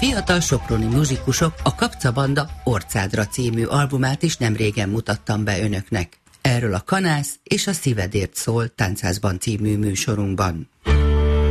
fiatal soproni muzsikusok a Kapca Banda Orcádra című albumát is nemrégen mutattam be önöknek. Erről a Kanász és a Szívedért szól Tánchászban című műsorunkban.